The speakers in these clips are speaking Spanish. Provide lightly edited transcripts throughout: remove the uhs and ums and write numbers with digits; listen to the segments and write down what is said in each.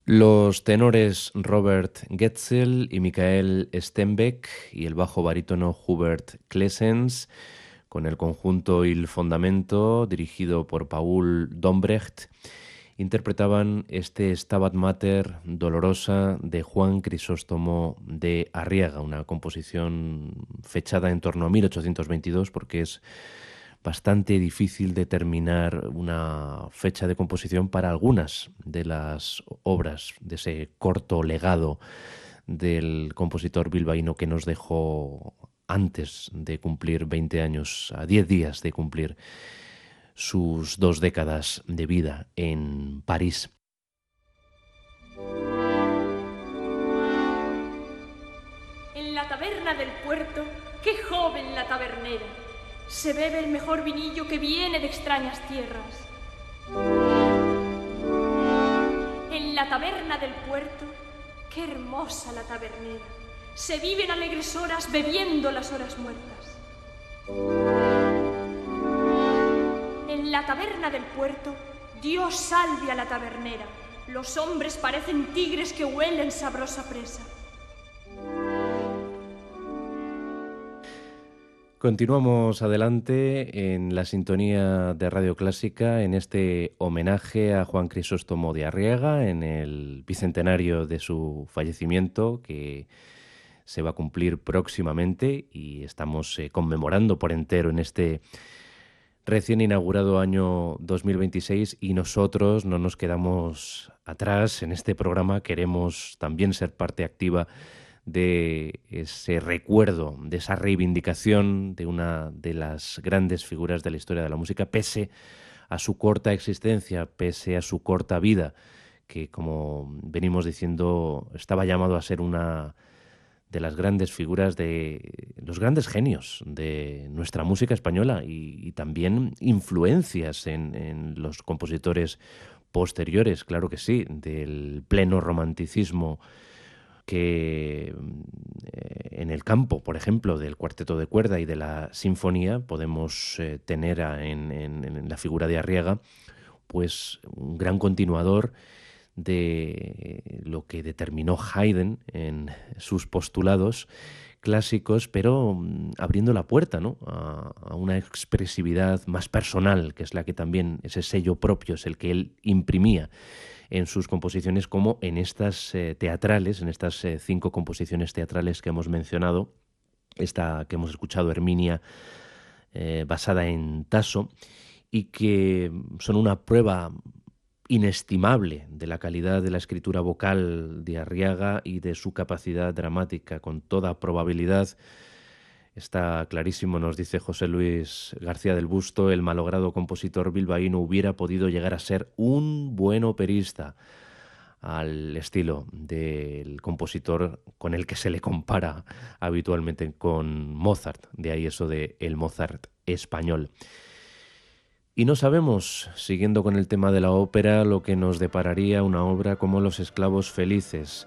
Los tenores Robert Getzel y Michael Stenbeck y el bajo barítono Hubert Klessens, con el conjunto Il Fondamento, dirigido por Paul Dombrecht, interpretaban este Stabat Mater dolorosa de Juan Crisóstomo de Arriaga, una composición fechada en torno a 1822, porque es bastante difícil determinar una fecha de composición para algunas de las obras de ese corto legado del compositor bilbaíno que nos dejó antes de cumplir 20 años, a 10 días de cumplir sus 2 décadas de vida en París. En la taberna del puerto, qué joven la tabernera. Se bebe el mejor vinillo que viene de extrañas tierras. En la taberna del puerto, qué hermosa la tabernera. Se viven alegres horas bebiendo las horas muertas. En la taberna del puerto, Dios salve a la tabernera. Los hombres parecen tigres que huelen sabrosa presa. Continuamos adelante en la sintonía de Radio Clásica en este homenaje a Juan Crisóstomo de Arriaga en el bicentenario de su fallecimiento, que se va a cumplir próximamente y estamos conmemorando por entero en este recién inaugurado año 2026, y nosotros no nos quedamos atrás en este programa. Queremos también ser parte activa de ese recuerdo, de esa reivindicación de una de las grandes figuras de la historia de la música, pese a su corta existencia, pese a su corta vida, que, como venimos diciendo, estaba llamado a ser una de las grandes figuras, de los grandes genios de nuestra música española, y también influencias en los compositores posteriores, claro que sí, del pleno romanticismo, que en el campo, por ejemplo, del cuarteto de cuerda y de la sinfonía podemos tener en la figura de Arriaga pues un gran continuador de lo que determinó Haydn en sus postulados clásicos, pero abriendo la puerta, ¿no?, a una expresividad más personal, que es la que también, ese sello propio es el que él imprimía en sus composiciones, como en estas teatrales, en estas 5 composiciones teatrales que hemos mencionado, esta que hemos escuchado, Herminia, basada en Tasso, y que son una prueba inestimable de la calidad de la escritura vocal de Arriaga y de su capacidad dramática. Con toda probabilidad, está clarísimo, nos dice José Luis García del Busto, el malogrado compositor bilbaíno hubiera podido llegar a ser un buen operista, al estilo del compositor con el que se le compara habitualmente con Mozart, de ahí eso de el Mozart español. Y no sabemos, siguiendo con el tema de la ópera, lo que nos depararía una obra como Los esclavos felices,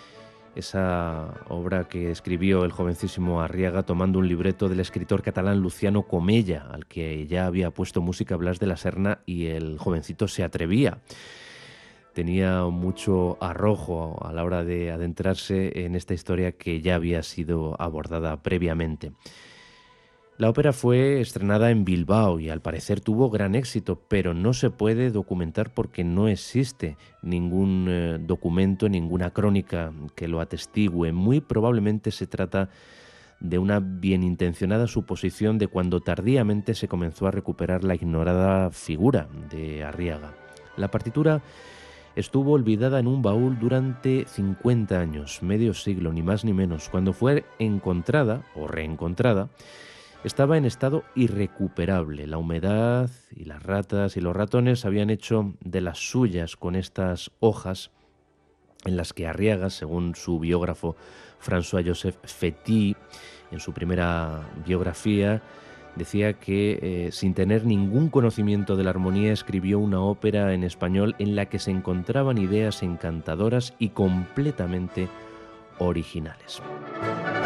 esa obra que escribió el jovencísimo Arriaga tomando un libreto del escritor catalán Luciano Comella, al que ya había puesto música Blas de la Serna, y el jovencito se atrevía. Tenía mucho arrojo a la hora de adentrarse en esta historia que ya había sido abordada previamente. La ópera fue estrenada en Bilbao y al parecer tuvo gran éxito, pero no se puede documentar porque no existe ningún documento, ninguna crónica que lo atestigue. Muy probablemente se trata de una bienintencionada suposición de cuando tardíamente se comenzó a recuperar la ignorada figura de Arriaga. La partitura estuvo olvidada en un baúl durante 50 años, medio siglo, ni más ni menos. Cuando fue encontrada o reencontrada, estaba en estado irrecuperable. La humedad y las ratas y los ratones habían hecho de las suyas con estas hojas en las que Arriaga, según su biógrafo François-Joseph Fétis, en su primera biografía, decía que sin tener ningún conocimiento de la armonía escribió una ópera en español en la que se encontraban ideas encantadoras y completamente originales.